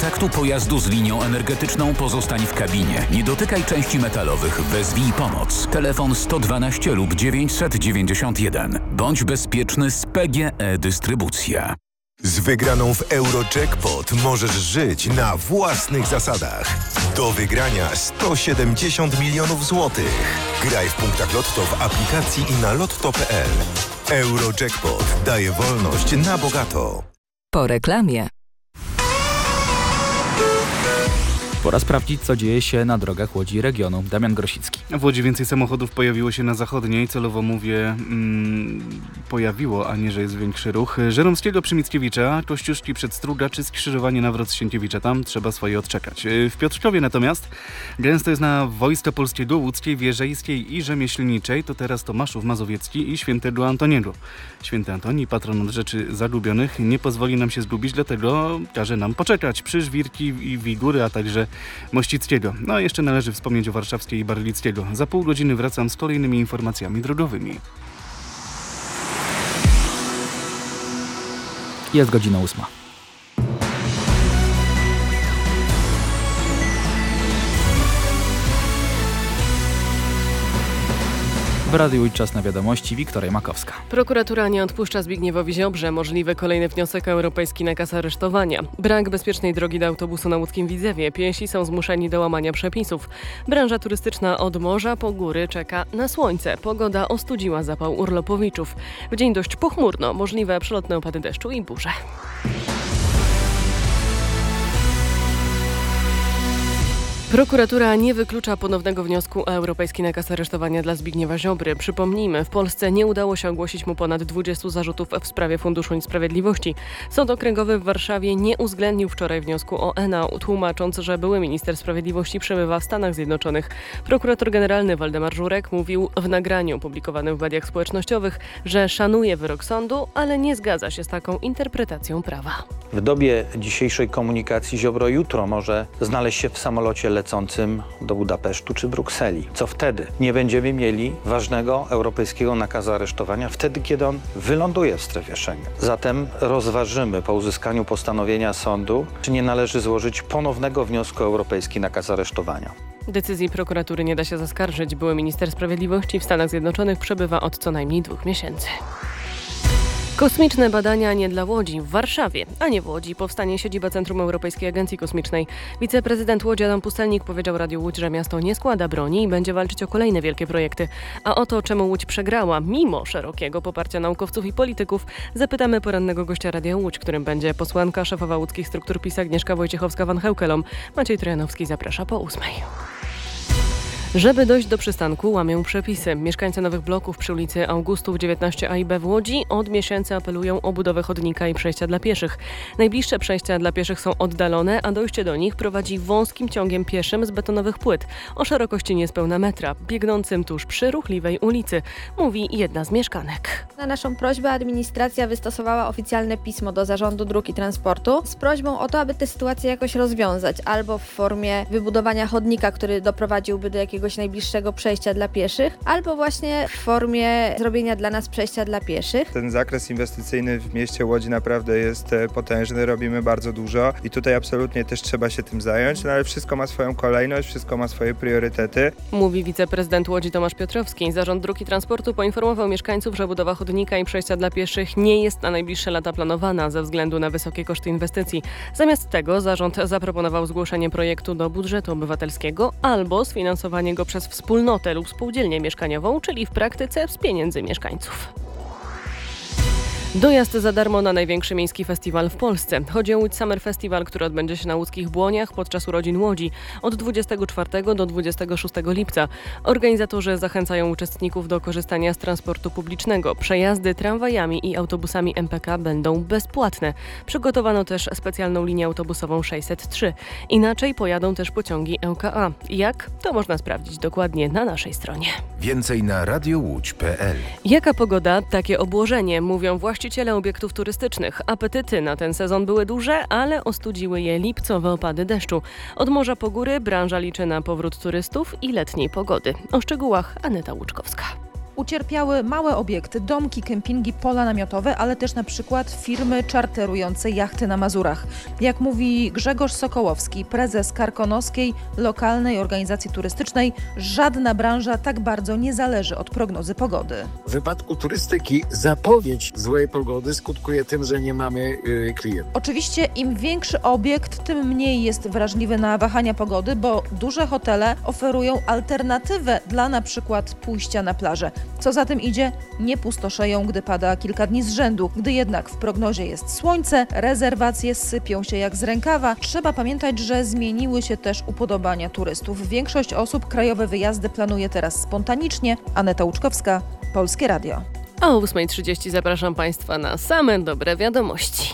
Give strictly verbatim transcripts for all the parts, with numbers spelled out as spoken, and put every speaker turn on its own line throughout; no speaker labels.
kontaktu pojazdu z linią energetyczną pozostań w kabinie. Nie dotykaj części metalowych. Wezwij pomoc. Telefon sto dwanaście lub dziewięćset dziewięćdziesiąt jeden. Bądź bezpieczny z P G E Dystrybucja.
Z wygraną w Eurojackpot możesz żyć na własnych zasadach. Do wygrania sto siedemdziesiąt milionów złotych. Graj w punktach Lotto w aplikacji i na lotto kropka p l. Eurojackpot daje wolność na bogato.
Po reklamie.
Pora sprawdzić, co dzieje się na drogach Łodzi regionu. Damian Grosicki.
W Łodzi więcej samochodów pojawiło się na zachodniej. Celowo mówię mm, pojawiło, a nie, że jest większy ruch. Żeromskiego przy Mickiewicza, Kościuszki przed Struga czy skrzyżowanie Nawrot Sienkiewicza. Tam trzeba swoje odczekać. W Piotrkowie natomiast gęsto jest na Wojska Polskiego, Łódzkiej, Wierzejskiej i Rzemieślniczej. To teraz Tomaszów Mazowiecki i Świętego Antoniego. Święty Antoni, patron od rzeczy zagubionych, nie pozwoli nam się zgubić, dlatego każe nam poczekać przy Żwirki i Wigury, a także Mościckiego. No a jeszcze należy wspomnieć o Warszawskiej i Barlickiego. Za pół godziny wracam z kolejnymi informacjami drogowymi.
Jest godzina ósma. W Radiu Łódź czas na wiadomości. Wiktoria Makowska.
Prokuratura nie odpuszcza Zbigniewowi Ziobrze. Możliwy kolejny wniosek europejski nakaz aresztowania. Brak bezpiecznej drogi do autobusu na łódzkim Widzewie. Piesi są zmuszeni do łamania przepisów. Branża turystyczna od morza po góry czeka na słońce. Pogoda ostudziła zapał urlopowiczów. W dzień dość pochmurno. Możliwe przelotne opady deszczu i burze. Prokuratura nie wyklucza ponownego wniosku o europejski nakaz aresztowania dla Zbigniewa Ziobry. Przypomnijmy, w Polsce nie udało się ogłosić mu ponad dwudziestu zarzutów w sprawie Funduszu Niesprawiedliwości. Sąd Okręgowy w Warszawie nie uwzględnił wczoraj wniosku o N A, tłumacząc, że były minister sprawiedliwości przebywa w Stanach Zjednoczonych. Prokurator generalny Waldemar Żurek mówił w nagraniu publikowanym w mediach społecznościowych, że szanuje wyrok sądu, ale nie zgadza się z taką interpretacją prawa.
W dobie dzisiejszej komunikacji Ziobro jutro może znaleźć się w samolocie lecącym do Budapesztu czy Brukseli. Co wtedy? Nie będziemy mieli ważnego europejskiego nakazu aresztowania wtedy, kiedy on wyląduje w strefie Schengen. Zatem rozważymy po uzyskaniu postanowienia sądu, czy nie należy złożyć ponownego wniosku o europejski nakaz aresztowania.
Decyzji prokuratury nie da się zaskarżyć. Były minister sprawiedliwości w Stanach Zjednoczonych przebywa od co najmniej dwóch miesięcy. Kosmiczne badania nie dla Łodzi. W Warszawie, a nie w Łodzi, powstanie siedziba Centrum Europejskiej Agencji Kosmicznej. Wiceprezydent Łodzi Adam Pustelnik powiedział Radiu Łódź, że miasto nie składa broni i będzie walczyć o kolejne wielkie projekty. A o to, czemu Łódź przegrała, mimo szerokiego poparcia naukowców i polityków, zapytamy porannego gościa Radia Łódź, którym będzie posłanka szefowa łódzkich struktur PiS Agnieszka Wojciechowska-Van Heukelom. Maciej Trojanowski zaprasza po ósmej. Żeby dojść do przystanku, łamią przepisy. Mieszkańcy nowych bloków przy ulicy Augustów dziewiętnaście A i B w Łodzi od miesięcy apelują o budowę chodnika i przejścia dla pieszych. Najbliższe przejścia dla pieszych są oddalone, a dojście do nich prowadzi wąskim ciągiem pieszym z betonowych płyt o szerokości niespełna metra, biegnącym tuż przy ruchliwej ulicy, mówi jedna z mieszkanek.
Na naszą prośbę administracja wystosowała oficjalne pismo do Zarządu Dróg i Transportu z prośbą o to, aby tę sytuację jakoś rozwiązać, albo w formie wybudowania chodnika, który doprowadziłby do jakiegoś najbliższego przejścia dla pieszych, albo właśnie w formie zrobienia dla nas przejścia dla pieszych.
Ten zakres inwestycyjny w mieście Łodzi naprawdę jest potężny, robimy bardzo dużo i tutaj absolutnie też trzeba się tym zająć, no ale wszystko ma swoją kolejność, wszystko ma swoje priorytety.
Mówi wiceprezydent Łodzi Tomasz Piotrowski. Zarząd Dróg i Transportu poinformował mieszkańców, że budowa chodnika i przejścia dla pieszych nie jest na najbliższe lata planowana ze względu na wysokie koszty inwestycji. Zamiast tego zarząd zaproponował zgłoszenie projektu do budżetu obywatelskiego albo sfinansowanie go przez wspólnotę lub spółdzielnię mieszkaniową, czyli w praktyce z pieniędzy mieszkańców. Dojazd za darmo na największy miejski festiwal w Polsce. Chodzi o Łódź Summer Festival, który odbędzie się na łódzkich Błoniach podczas urodzin Łodzi od dwudziestego czwartego do dwudziestego szóstego lipca. Organizatorzy zachęcają uczestników do korzystania z transportu publicznego. Przejazdy tramwajami i autobusami M P K będą bezpłatne. Przygotowano też specjalną linię autobusową sześćset trzy. Inaczej pojadą też pociągi L K A. Jak? To można sprawdzić dokładnie na naszej stronie.
Więcej na radiowódź kropka p l.
Jaka pogoda, takie obłożenie, mówią właściciele obiektów turystycznych. Apetyty na ten sezon były duże, ale ostudziły je lipcowe opady deszczu. Od morza po góry branża liczy na powrót turystów i letniej pogody. O szczegółach Aneta Łuczkowska.
Ucierpiały małe obiekty, domki, kempingi, pola namiotowe, ale też na przykład firmy czarterujące jachty na Mazurach. Jak mówi Grzegorz Sokołowski, prezes Karkonoskiej Lokalnej Organizacji Turystycznej, żadna branża tak bardzo nie zależy od prognozy pogody.
W wypadku turystyki zapowiedź złej pogody skutkuje tym, że nie mamy yy, klientów.
Oczywiście im większy obiekt, tym mniej jest wrażliwy na wahania pogody, bo duże hotele oferują alternatywę dla na przykład pójścia na plażę. Co za tym idzie, nie pustoszeją, gdy pada kilka dni z rzędu. Gdy jednak w prognozie jest słońce, rezerwacje sypią się jak z rękawa. Trzeba pamiętać, że zmieniły się też upodobania turystów. Większość osób krajowe wyjazdy planuje teraz spontanicznie. Aneta Łuczkowska, Polskie Radio.
A o ósma trzydzieści zapraszam Państwa na same dobre wiadomości.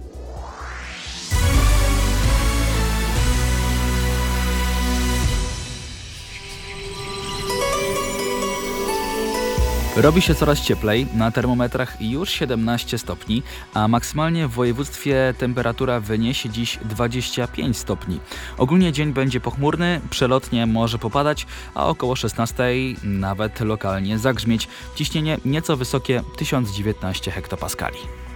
Robi się coraz cieplej, na termometrach już siedemnaście stopni, a maksymalnie w województwie temperatura wyniesie dziś dwadzieścia pięć stopni. Ogólnie dzień będzie pochmurny, przelotnie może popadać, a około szesnastej nawet lokalnie zagrzmieć. Ciśnienie nieco wysokie tysiąc dziewiętnaście hektopaskali.